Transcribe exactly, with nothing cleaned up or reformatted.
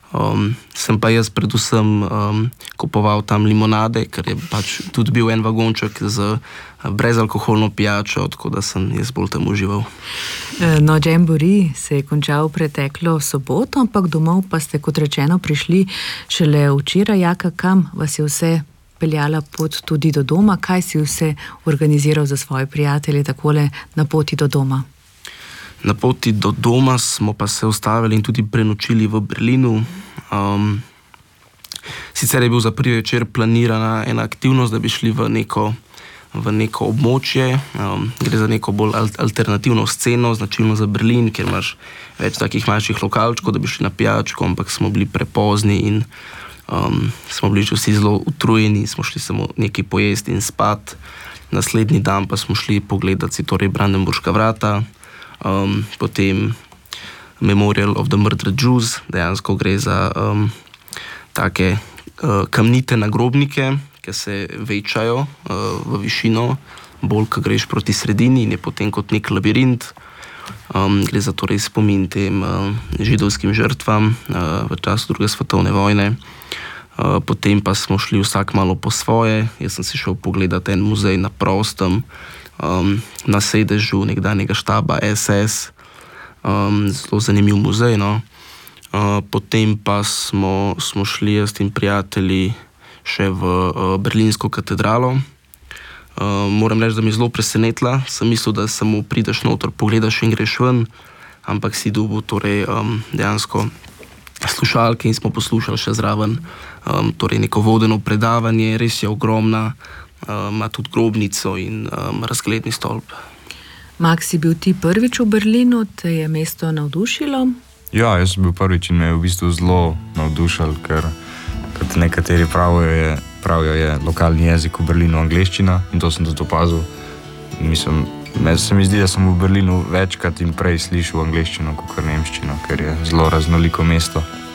Um, sem pa jaz predvsem um, kupoval tam limonade, ker je pač tudi bil en vagonček z brezalkoholno pijačo, tako da sem jaz bolj tam užival. No, Jamboree se je končal preteklo soboto, ampak domov pa ste, kot rečeno, prišli šele včeraj. Jaka, kam vas je vse peljala pot tudi do doma? Kaj si vse organiziral za svoje prijatelje takole na poti do doma? Na poti do doma smo pa se ustavili in tudi prenočili v Berlinu. Um, sicer je bil za prvi večer planirana ena aktivnost, da bi šli v neko, v neko območje. Um, gre za neko bolj alternativno sceno, značilno za Berlin, kjer imaš več takih manjših lokalčkov, da bi šli na pijačko, ampak smo bili prepozni in um, smo bili vsi zelo utrujeni, smo šli samo nekaj pojesti in spat. Naslednji dan pa smo šli pogledati si torej Brandenburška vrata. Um, potem Memorial of the Murdered Jews, dejansko gre za um, take uh, kamnite nagrobnike, ki se večajo uh, v višino, bolj, ko greš proti sredini in je potem kot nek labirint. Um, gre za torej spomin tem uh, židovskim žrtvam uh, v času druge svetovne vojne. Uh, potem pa smo šli vsak malo po svoje. Jaz sem si šel pogledati en muzej na prostem, Um, na sedežu nekdanjega štaba es es, um, zelo zanimiv muzej. No. Uh, potem pa smo, smo šli s tem prijatelji še v uh, Berlinsko katedralo. Uh, moram reči, da mi je zelo presenetila. Sem mislil, da samo prideš noter, pogledaš in greš ven, ampak si dobil torej, um, dejansko slušalke in smo poslušali še zraven um, torej neko vodeno predavanje, res je ogromna. Ima uh, tudi grobnico in um, razgledni stolp. Max, si bil ti prvič v Berlinu, te je mesto navdušilo? Ja, jaz sem bil prvič in me je v bistvu zelo navdušil, ker kot nekateri pravijo je, pravijo je lokalni jezik v Berlinu angleščina in to sem tudi opazil. Mislim, se mi zdi, da sem v Berlinu večkrat in prej slišal angleščino kot nemščino, ker je zelo raznoliko mesto.